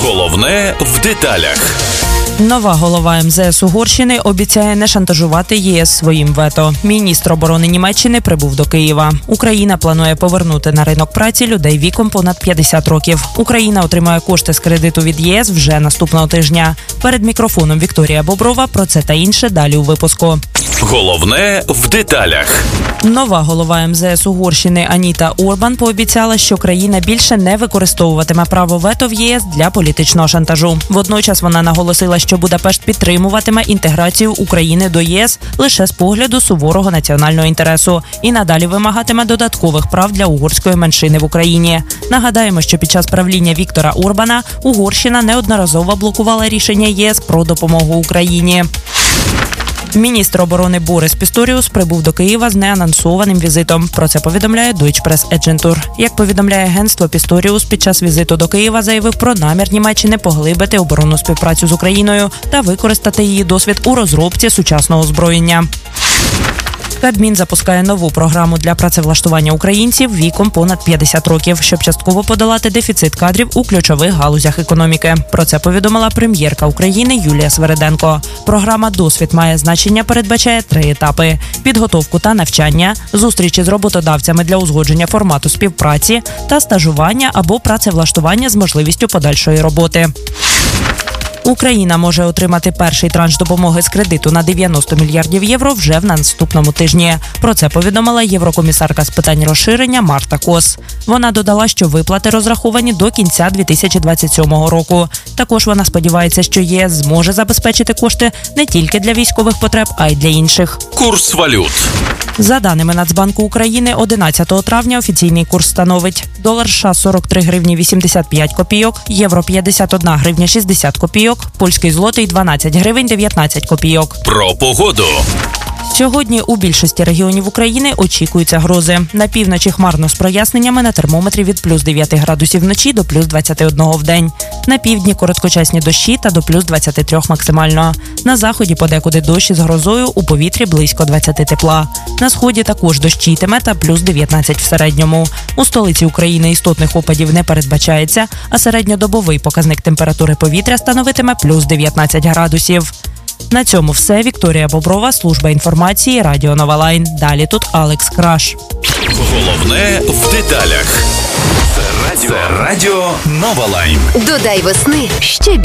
Головне в деталях. Нова голова МЗС Угорщини обіцяє не шантажувати ЄС своїм вето. Міністр оборони Німеччини прибув до Києва. Україна планує повернути на ринок праці людей віком понад 50 років. Україна отримає кошти з кредиту від ЄС вже наступного тижня. Перед мікрофоном Вікторія Боброва. Про це та інше далі у випуску. Головне в деталях. Нова голова МЗС Угорщини Аніта Орбан пообіцяла, що країна більше не використовуватиме право вето в ЄС для політичного шантажу. Водночас вона наголосила, що Будапешт підтримуватиме інтеграцію України до ЄС лише з погляду суворого національного інтересу і надалі вимагатиме додаткових прав для угорської меншини в Україні. Нагадаємо, що під час правління Віктора Орбана Угорщина неодноразово блокувала рішення ЄС про допомогу Україні. Міністр оборони Борис Пісторіус прибув до Києва з неанонсованим візитом. Про це повідомляє Deutsche Press Agentur. Як повідомляє агентство, Пісторіус під час візиту до Києва заявив про намір Німеччини поглибити оборонну співпрацю з Україною та використати її досвід у розробці сучасного озброєння. Кабмін запускає нову програму для працевлаштування українців віком понад 50 років, щоб частково подолати дефіцит кадрів у ключових галузях економіки. Про це повідомила прем'єрка України Юлія Свериденко. Програма «Досвід має значення» передбачає 3 етапи – підготовку та навчання, зустрічі з роботодавцями для узгодження формату співпраці та стажування або працевлаштування з можливістю подальшої роботи. Україна може отримати перший транш допомоги з кредиту на 90 мільярдів євро вже в наступному тижні. Про це повідомила єврокомісарка з питань розширення Марта Кос. Вона додала, що виплати розраховані до кінця 2027 року. Також вона сподівається, що ЄС зможе забезпечити кошти не тільки для військових потреб, а й для інших. Курс валют. За даними Нацбанку України, 11 травня офіційний курс становить долар США 43 гривні 85 копійок, євро 51 гривня 60 копійок, польський злотий 12 гривень 19 копійок. Про погоду. Сьогодні у більшості регіонів України очікуються грози. На півночі хмарно з проясненнями, на термометрі від плюс 9 градусів вночі до плюс 21 вдень. На півдні короткочасні дощі та до плюс 23 максимально. На заході подекуди дощ із грозою, у повітрі близько 20 тепла. На сході також дощитиме та плюс 19 в середньому. У столиці України істотних опадів не передбачається, а середньодобовий показник температури повітря становитиме плюс 19 градусів. На цьому все. Вікторія Боброва, служба інформації, Радіо Нова Лайн. Далі тут Алекс Краш. Головне в деталях. Це Радіо Нова Лайн. Додай весни ще